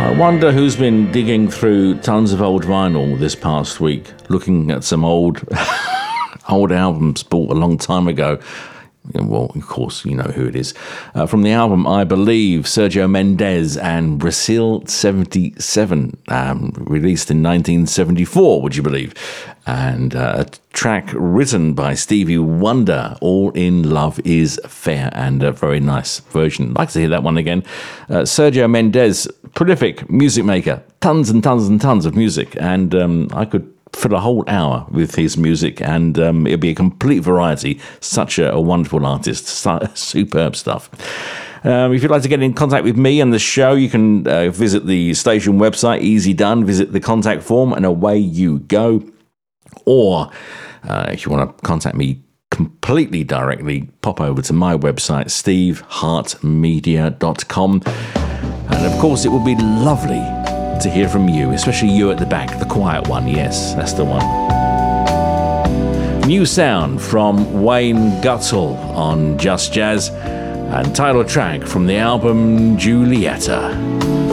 I wonder who's been digging through tons of old vinyl this past week, looking at some old albums bought a long time ago. Well, of course, you know who it is. From the album, I Believe, Sergio Mendes and Brazil 77, released in 1974, would you believe? And a track written by Stevie Wonder, All in Love is Fair, and a very nice version. I'd like to hear that one again. Sergio Mendes, prolific music maker, tons and tons and tons of music, and I could fill a whole hour with his music, and it'll be a complete variety. Such a wonderful artist, superb stuff. If you'd like to get in contact with me and the show, you can visit the station website, easy done, visit the contact form, and away you go. Or if you want to contact me completely directly, pop over to my website, stevehartmedia.com. And of course, it would be lovely to hear from you, especially you at the back, the quiet one. Yes, that's the one. New sound from Wayne Gutzel on Just Jazz, and title track from the album Julieta.